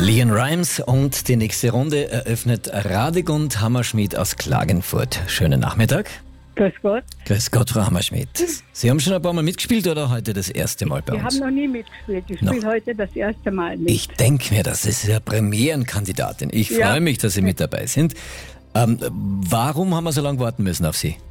Leon Rimes und die nächste Runde eröffnet Radegund Hammerschmidt aus Klagenfurt. Schönen Nachmittag. Grüß Gott. Grüß Gott, Frau Hammerschmidt. Sie haben schon ein paar Mal mitgespielt oder heute das erste Mal bei Wir uns? haben noch nie mitgespielt. Ich spiele heute das erste Mal mit. Ich denke mir, das ist ja Premierenkandidatin. Ich freue mich, dass Sie mit dabei sind. Warum haben wir so lange warten müssen auf Sie?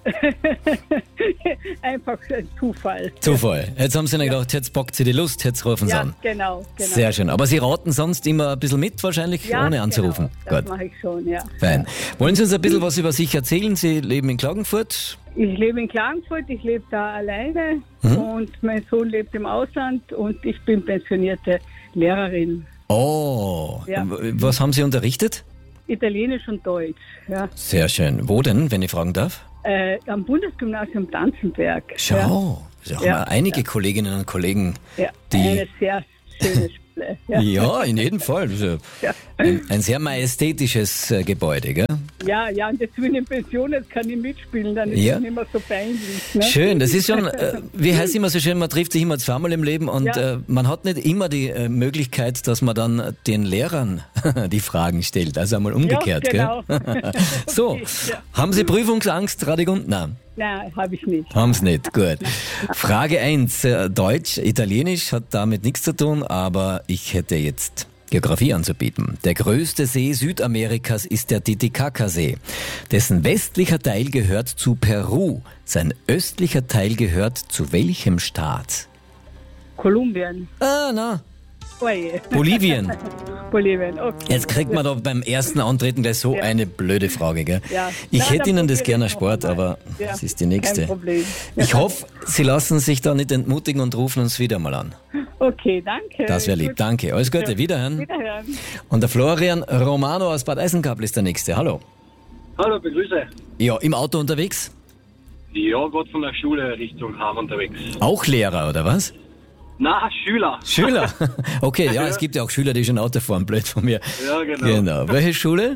Einfach ein Zufall. Zufall. Jetzt haben Sie dann gedacht, jetzt packt Sie die Lust, jetzt rufen Sie an. Genau. Sehr schön. Aber Sie raten sonst immer ein bisschen mit, wahrscheinlich, ohne anzurufen. Genau, das mache ich schon, ja. Fein. Wollen Sie uns ein bisschen was über sich erzählen? Sie leben in Klagenfurt. Ich lebe in Klagenfurt, ich lebe da alleine und mein Sohn lebt im Ausland und ich bin pensionierte Lehrerin. Oh, Ja. Was haben Sie unterrichtet? Italienisch und Deutsch, ja. Sehr schön. Wo denn, wenn ich fragen darf? Am Bundesgymnasium Tanzenberg. Schau, da haben wir einige Kolleginnen und Kollegen, Ja, die... eine sehr schöne Schule. Ja, in jedem Fall. Also ein sehr majestätisches Gebäude, gell? Ja, und jetzt bin ich in Pension, jetzt kann ich mitspielen, dann ist es nicht mehr so peinlich. Ne? Schön, das ist schon, wie heißt immer so schön, man trifft sich immer zweimal im Leben und man hat nicht immer die Möglichkeit, dass man dann den Lehrern die Fragen stellt, also einmal umgekehrt, genau. Gell? So, haben Sie Prüfungsangst, Radegund? Nein. Nein, habe ich nicht. Haben Sie nicht, gut. Frage 1, Deutsch, Italienisch hat damit nichts zu tun, aber ich hätte jetzt Geografie anzubieten. Der größte See Südamerikas ist der Titicaca-See. Dessen westlicher Teil gehört zu Peru. Sein östlicher Teil gehört zu welchem Staat? Kolumbien. Na. Oje. Bolivien. Bolivien, okay. Jetzt kriegt man da beim ersten Antreten gleich so eine blöde Frage, gell? Ja. Ich hätte Ihnen das probiere gerne ich noch Sport, einmal. aber das ist die nächste. Kein Problem. Ich hoffe, Sie lassen sich da nicht entmutigen und rufen uns wieder mal an. Okay, danke. Das wäre lieb. Gut. Danke. Alles Gute. Wiederhören. Wiederhören. Und der Florian Romano aus Bad Eisenkapel ist der Nächste. Hallo. Hallo, begrüße. Ja, im Auto unterwegs? Ja, gerade von der Schule Richtung Hafen unterwegs. Auch Lehrer, oder was? Na, Schüler. Schüler? Okay, ja, es gibt ja auch Schüler, die schon Auto fahren, blöd von mir. Ja, genau. Genau. Welche Schule?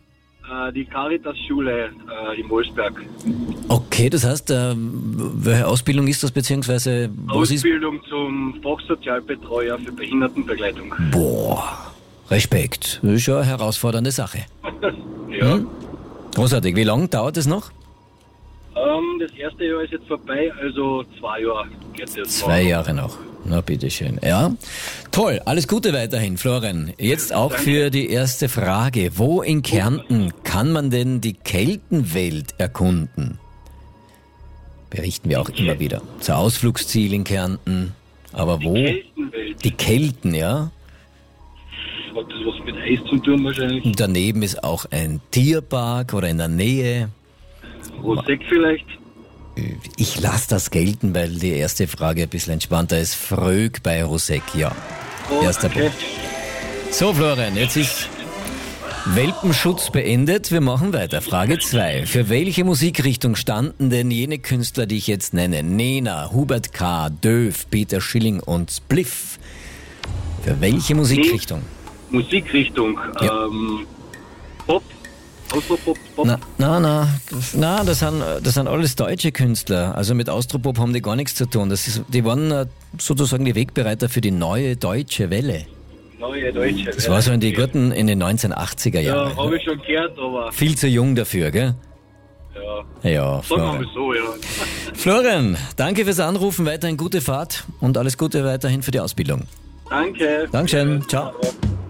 Die Caritas-Schule in Wolfsberg. Okay, das heißt, welche Ausbildung ist das, beziehungsweise was ist... Ausbildung zum Fachsozialbetreuer für Behindertenbegleitung. Boah, Respekt. Das ist schon eine herausfordernde Sache. Ja. Großartig. Wie lange dauert es noch? Das erste Jahr ist jetzt vorbei, also 2 Jahre geht es. 2 Jahre noch. Na, bitteschön. Ja, toll. Alles Gute weiterhin, Florian. Jetzt auch für die erste Frage. Wo in Kärnten kann man denn die Keltenwelt erkunden? Berichten wir auch immer wieder. Zur Ausflugsziel in Kärnten. Aber wo? Keltenwelt. Die Kelten, ja. Hat das was mit Eis zu tun wahrscheinlich? Und daneben ist auch ein Tierpark oder in der Nähe. Roseck vielleicht? Ich lasse das gelten, weil die erste Frage ein bisschen entspannter ist. Frög bei Roseck, ja. Erster Punkt. So, Florian, jetzt ist Welpenschutz beendet. Wir machen weiter. Frage 2. Für welche Musikrichtung standen denn jene Künstler, die ich jetzt nenne? Nena, Hubert K., Döf, Peter Schilling und Spliff. Für welche Musikrichtung? Musikrichtung? Ja. Pop? Austropop? Pop? Na, das sind alles deutsche Künstler. Also mit Austropop haben die gar nichts zu tun. Die waren sozusagen die Wegbereiter für die neue deutsche Welle. Neue Deutsche. Das war so in den 1980er Jahren. Ja, habe ich schon gehört, aber Viel zu jung dafür, gell? Ja, sagen wir mal Florian. so, ja. Florian, danke fürs Anrufen, weiterhin gute Fahrt und alles Gute weiterhin für die Ausbildung. Danke. Dankeschön, ciao. Ja.